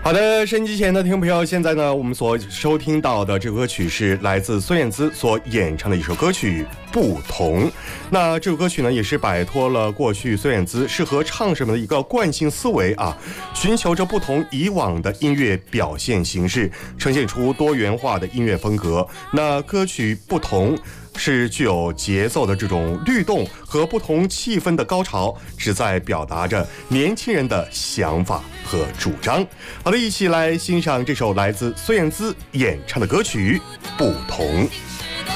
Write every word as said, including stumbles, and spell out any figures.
好的，收音机前的听众朋友，现在呢，我们所收听到的这首歌曲是来自孙燕姿所演唱的一首歌曲《不同》。那这首歌曲呢，也是摆脱了过去孙燕姿适合唱什么的一个惯性思维啊，寻求着不同以往的音乐表现形式，呈现出多元化的音乐风格。那歌曲《不同》是具有节奏的这种律动和不同气氛的高潮，旨在表达着年轻人的想法和主张。好的，一起来欣赏这首来自孙燕姿演唱的歌曲《不同》。